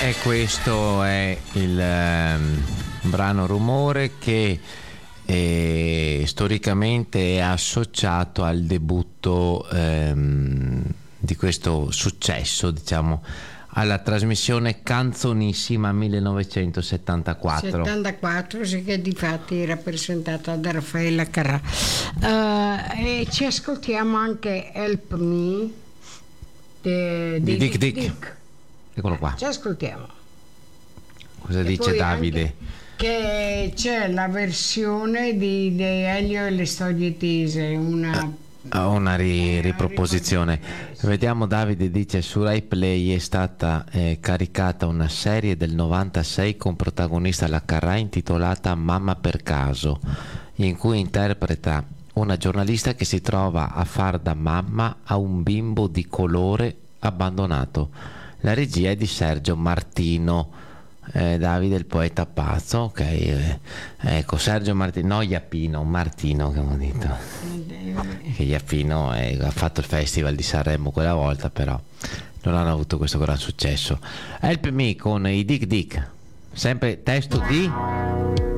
E questo è il brano Rumore che storicamente è associato al debutto di questo successo, diciamo, alla trasmissione Canzonissima 1974. Sì, che difatti era presentata da Raffaella Carrà. E ci ascoltiamo anche Help Me di Dick Dick. Eccolo qua. Ci ascoltiamo. Cosa dice Davide? Che c'è la versione di Elio e le storie tese, una riproposizione. Vediamo, Davide dice: su Rai Play è stata caricata una serie del 96 con protagonista la Carrà intitolata Mamma per caso, in cui interpreta una giornalista che si trova a far da mamma a un bimbo di colore abbandonato. La regia è di Sergio Martino. Davide il poeta pazzo, ok, ecco, Sergio Martino, no Iapino, Martino che abbiamo detto, che Iapino ha fatto il festival di Sanremo quella volta, però non hanno avuto questo gran successo. Help Me con i Dick Dick, sempre testo di